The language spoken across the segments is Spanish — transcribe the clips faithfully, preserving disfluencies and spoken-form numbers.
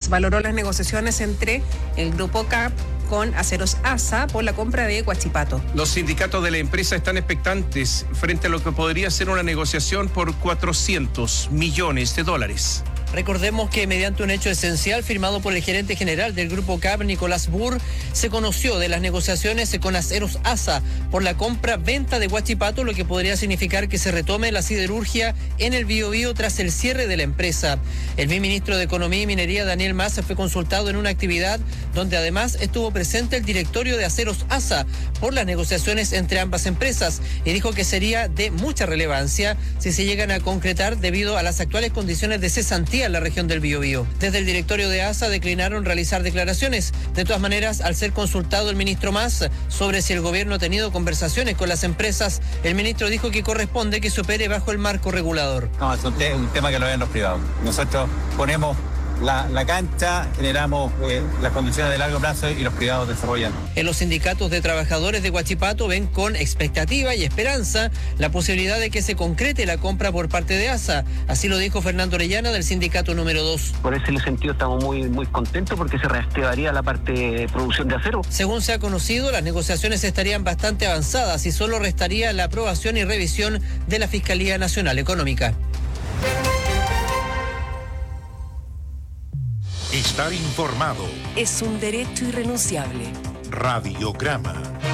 valoró las negociaciones entre el Grupo C A P con Aceros ASA por la compra de Huachipato. Los sindicatos de la empresa están expectantes frente a lo que podría ser una negociación por cuatrocientos millones de dólares. Recordemos que mediante un hecho esencial firmado por el gerente general del Grupo C A P, Nicolás Burr, se conoció de las negociaciones con Aceros ASA por la compra-venta de Huachipato, lo que podría significar que se retome la siderurgia en el Biobío tras el cierre de la empresa. El viceministro de Economía y Minería, Daniel Mas, fue consultado en una actividad donde además estuvo presente el directorio de Aceros ASA por las negociaciones entre ambas empresas y dijo que sería de mucha relevancia si se llegan a concretar debido a las actuales condiciones de cesantía en la región del Biobío. Desde el directorio de ASA declinaron realizar declaraciones. De todas maneras, al ser consultado el ministro Mas sobre si el gobierno ha tenido conversaciones con las empresas, el ministro dijo que corresponde que se opere bajo el marco regulador. No, es un, te- un tema que lo ven los privados. Nosotros ponemos La, la cancha, generamos eh, las condiciones de largo plazo y los privados desarrollan. En los sindicatos de trabajadores de Huachipato ven con expectativa y esperanza la posibilidad de que se concrete la compra por parte de ASA. Así lo dijo Fernando Orellana del sindicato número dos. Por ese sentido estamos muy, muy contentos porque se reactivaría la parte de producción de acero. Según se ha conocido, las negociaciones estarían bastante avanzadas y solo restaría la aprobación y revisión de la Fiscalía Nacional Económica. Estar informado es un derecho irrenunciable. Radiograma.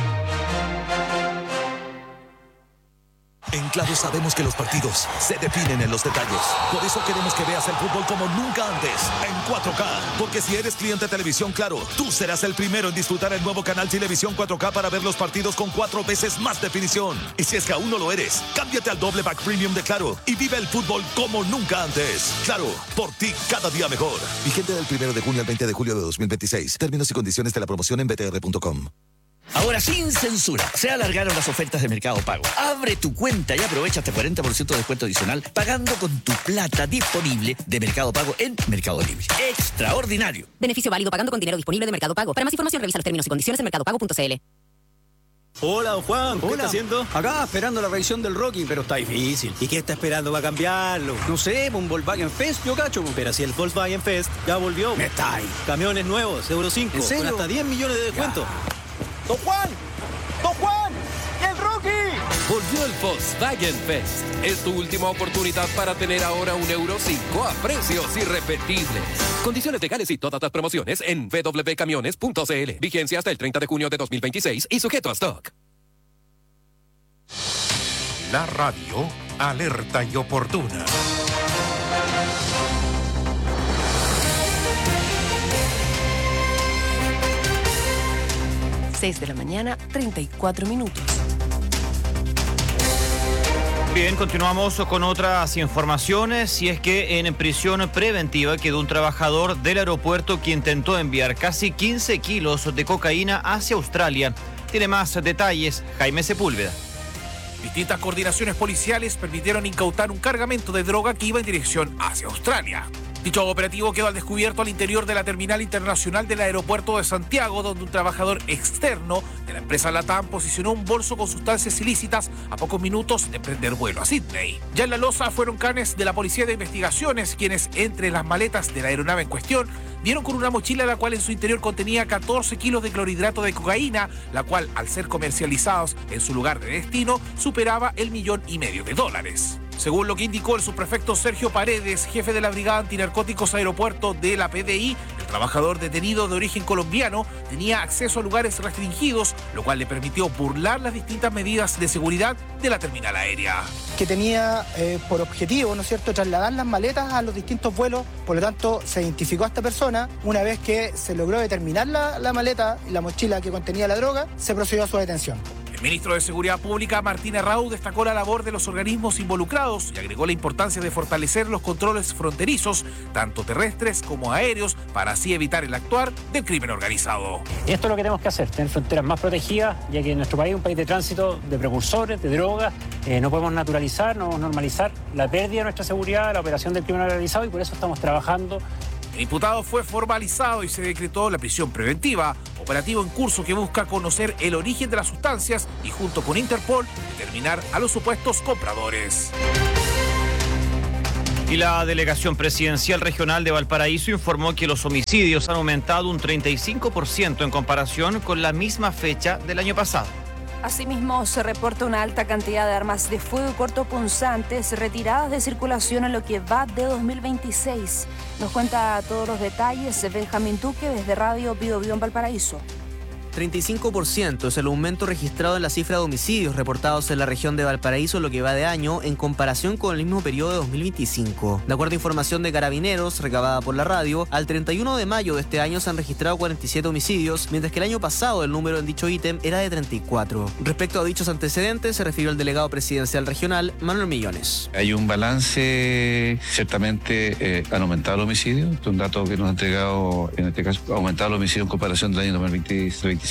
En Claro sabemos que los partidos se definen en los detalles. Por eso queremos que veas el fútbol como nunca antes, en cuatro K. Porque si eres cliente de Televisión Claro, tú serás el primero en disfrutar el nuevo canal Televisión cuatro K para ver los partidos con cuatro veces más definición. Y si es que aún no lo eres, cámbiate al doble back premium de Claro y vive el fútbol como nunca antes. Claro, por ti cada día mejor. Vigente del primero de junio al veinte de julio de dos mil veintiséis. Términos y condiciones de la promoción en b t r punto com. Ahora sin censura, se alargaron las ofertas de Mercado Pago. Abre tu cuenta y aprovecha hasta cuarenta por ciento de descuento adicional pagando con tu plata disponible de Mercado Pago en Mercado Libre. ¡Extraordinario! Beneficio válido pagando con dinero disponible de Mercado Pago. Para más información revisa los términos y condiciones en mercado pago punto c l. Hola, don Juan, ¿qué Hola. está haciendo? Acá esperando la revisión del Rocking, pero está difícil. ¿Y qué está esperando para cambiarlo? No sé, un Volkswagen Fest, yo cacho. Pero si el Volkswagen Fest ya volvió. Me está ahí. Camiones nuevos, Euro cinco, ¿En serio? con hasta diez millones de descuento. Ya. ¡Don Juan! ¡Don Juan! ¡El Rocky! Volvió el Volkswagen Fest. Es tu última oportunidad para tener ahora un Euro cinco a precios irrepetibles. Condiciones legales y todas las promociones en w w w punto camiones punto c l. Vigencia hasta el treinta de junio de dos mil veintiséis y sujeto a stock. La radio alerta y oportuna. seis de la mañana, treinta y cuatro minutos. Bien, continuamos con otras informaciones, y es que en prisión preventiva quedó un trabajador del aeropuerto que intentó enviar casi quince kilos de cocaína hacia Australia. Tiene más detalles Jaime Sepúlveda. Distintas coordinaciones policiales permitieron incautar un cargamento de droga que iba en dirección hacia Australia. Dicho operativo quedó al descubierto al interior de la terminal internacional del aeropuerto de Santiago, donde un trabajador externo de la empresa LATAM posicionó un bolso con sustancias ilícitas a pocos minutos de emprender vuelo a Sydney. Ya en la losa fueron canes de la Policía de Investigaciones, quienes entre las maletas de la aeronave en cuestión dieron con una mochila la cual en su interior contenía catorce kilos de clorhidrato de cocaína, la cual al ser comercializados en su lugar de destino superaba el millón y medio de dólares. Según lo que indicó el subprefecto Sergio Paredes, jefe de la Brigada Antinarcóticos Aeropuerto de la P D I, el trabajador detenido de origen colombiano tenía acceso a lugares restringidos, lo cual le permitió burlar las distintas medidas de seguridad de la terminal aérea. Que tenía eh, por objetivo, ¿no es cierto?, trasladar las maletas a los distintos vuelos. Por lo tanto, se identificó a esta persona. Una vez que se logró determinar la, la maleta y la mochila que contenía la droga, se procedió a su detención. El ministro de Seguridad Pública, Martín Arrau, destacó la labor de los organismos involucrados y agregó la importancia de fortalecer los controles fronterizos, tanto terrestres como aéreos, para así evitar el actuar del crimen organizado. Y esto es lo que tenemos que hacer, tener fronteras más protegidas, ya que nuestro país es un país de tránsito de precursores, de drogas. Eh, no podemos naturalizar, no podemos normalizar la pérdida de nuestra seguridad, la operación del crimen organizado, y por eso estamos trabajando. El imputado fue formalizado y se decretó la prisión preventiva, operativo en curso que busca conocer el origen de las sustancias y junto con Interpol determinar a los supuestos compradores. Y la Delegación Presidencial Regional de Valparaíso informó que los homicidios han aumentado un treinta y cinco por ciento en comparación con la misma fecha del año pasado. Asimismo, se reporta una alta cantidad de armas de fuego y cortopunzantes retiradas de circulación en lo que va de dos mil veintiséis. Nos cuenta todos los detalles Benjamín Duque desde Radio Bio Bio en Valparaíso. treinta y cinco por ciento es el aumento registrado en la cifra de homicidios reportados en la región de Valparaíso en lo que va de año en comparación con el mismo periodo de dos mil veinticinco. De acuerdo a información de Carabineros recabada por la radio, al treinta y uno de mayo de este año se han registrado cuarenta y siete homicidios, mientras que el año pasado el número en dicho ítem era de treinta y cuatro. Respecto a dichos antecedentes, se refirió el delegado presidencial regional, Manuel Millones. Hay un balance, ciertamente eh, han aumentado los homicidios, este es un dato que nos ha entregado, en este caso, ha aumentado los homicidios en comparación del año dos mil veinte.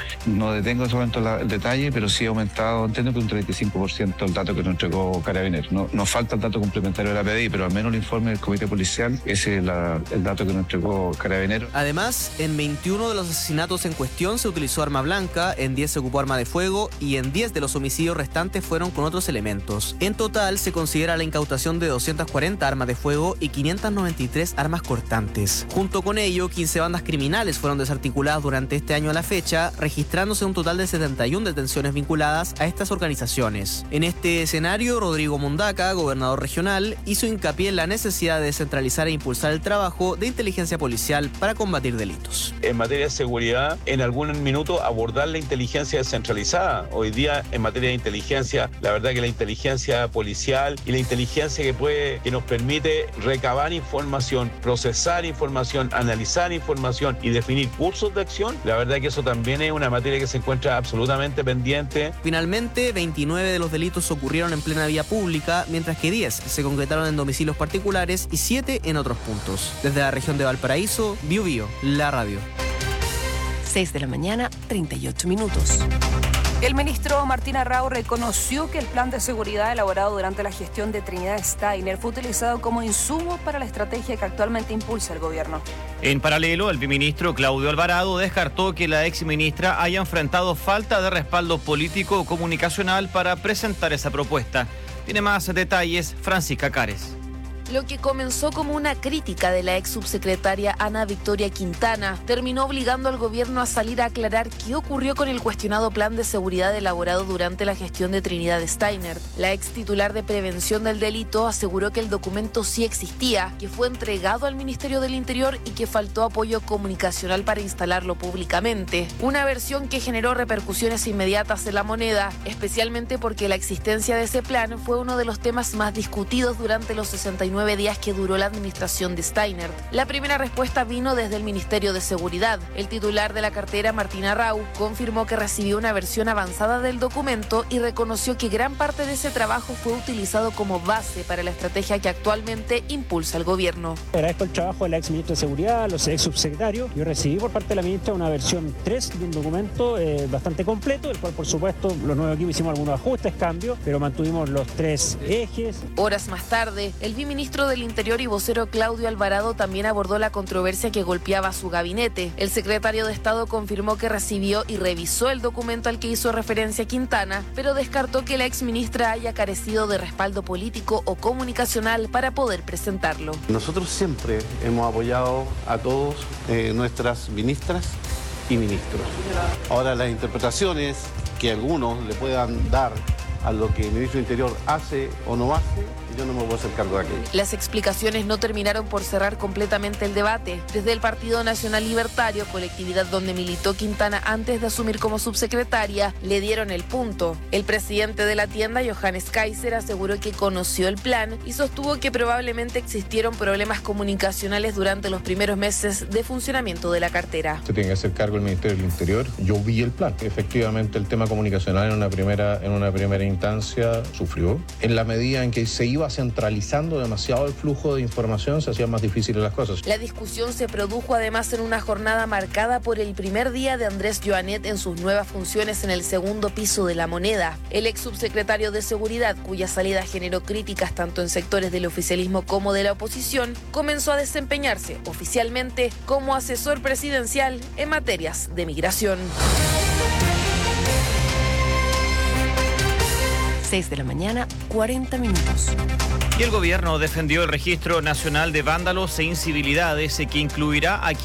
No detengo en este momento la, el detalle, pero sí ha aumentado, entiendo que un treinta y cinco por ciento el dato que nos entregó Carabineros. No, nos falta el dato complementario de la P D I, pero al menos el informe del Comité Policial, ese es la, el dato que nos entregó Carabineros. Además, en veintiuno de los asesinatos en cuestión se utilizó arma blanca, en diez se ocupó arma de fuego y en diez de los homicidios restantes fueron con otros elementos. En total, se considera la incautación de doscientas cuarenta armas de fuego y quinientas noventa y tres armas cortantes. Junto con ello, quince bandas criminales fueron desarticuladas durante este año a la fecha, registrándose un total de setenta y una detenciones vinculadas a estas organizaciones. En este escenario, Rodrigo Mundaca, gobernador regional, hizo hincapié en la necesidad de descentralizar e impulsar el trabajo de inteligencia policial para combatir delitos. En materia de seguridad, en algún minuto abordar la inteligencia descentralizada. Hoy día, en materia de inteligencia, la verdad que la inteligencia policial y la inteligencia que puede, que nos permite recabar información, procesar información, analizar información y definir cursos de acción, la verdad que eso también es una materia que se encuentra absolutamente pendiente. Finalmente, veintinueve de los delitos ocurrieron en plena vía pública, mientras que diez se concretaron en domicilios particulares y siete en otros puntos. Desde la región de Valparaíso, Bio Bio, la radio. seis de la mañana, treinta y ocho minutos. El ministro Martín Arrau reconoció que el plan de seguridad elaborado durante la gestión de Trinidad Steiner fue utilizado como insumo para la estrategia que actualmente impulsa el gobierno. En paralelo, el viceministro Claudio Alvarado descartó que la exministra haya enfrentado falta de respaldo político o comunicacional para presentar esa propuesta. Tiene más detalles Francisca Cares. Lo que comenzó como una crítica de la ex subsecretaria Ana Victoria Quintana terminó obligando al gobierno a salir a aclarar qué ocurrió con el cuestionado plan de seguridad elaborado durante la gestión de Trinidad Steiner. La ex titular de Prevención del Delito aseguró que el documento sí existía, que fue entregado al Ministerio del Interior y que faltó apoyo comunicacional para instalarlo públicamente. Una versión que generó repercusiones inmediatas en la moneda, especialmente porque la existencia de ese plan fue uno de los temas más discutidos durante los sesenta y nueve días que duró la administración de Steiner. La primera respuesta vino desde el Ministerio de Seguridad. El titular de la cartera, Martín Arrau, confirmó que recibió una versión avanzada del documento y reconoció que gran parte de ese trabajo fue utilizado como base para la estrategia que actualmente impulsa el gobierno. Agradezco el trabajo de la ex ministra de Seguridad, los ex subsecretarios. Yo recibí por parte de la ministra una versión tres de un documento eh, bastante completo, el cual por supuesto los nuevos equipos hicimos algunos ajustes, cambios, pero mantuvimos los tres ejes. Horas más tarde, el viceministro del Interior y vocero Claudio Alvarado también abordó la controversia que golpeaba a su gabinete. El secretario de Estado confirmó que recibió y revisó el documento al que hizo referencia Quintana, pero descartó que la exministra haya carecido de respaldo político o comunicacional para poder presentarlo. Nosotros siempre hemos apoyado a todos eh, nuestras ministras y ministros. Ahora, las interpretaciones que algunos le puedan dar a lo que el ministro del Interior hace o no hace, yo no me voy a hacer cargo de aquello. Las explicaciones no terminaron por cerrar completamente el debate. Desde el Partido Nacional Libertario, colectividad donde militó Quintana antes de asumir como subsecretaria, le dieron el punto. El presidente de la tienda, Johannes Kaiser, aseguró que conoció el plan y sostuvo que probablemente existieron problemas comunicacionales durante los primeros meses de funcionamiento de la cartera. Se tiene que hacer cargo el Ministerio del Interior. Yo vi el plan. Efectivamente, el tema comunicacional en una primera, en una primera instancia sufrió. En la medida en que se iba centralizando demasiado el flujo de información, se hacían más difíciles las cosas. La discusión se produjo además en una jornada marcada por el primer día de Andrés Joanet en sus nuevas funciones en el segundo piso de la moneda. El ex subsecretario de Seguridad, cuya salida generó críticas tanto en sectores del oficialismo como de la oposición, comenzó a desempeñarse oficialmente como asesor presidencial en materias de migración. seis de la mañana, cuarenta minutos. Y el gobierno defendió el Registro Nacional de Vándalos e Incivilidades, que incluirá a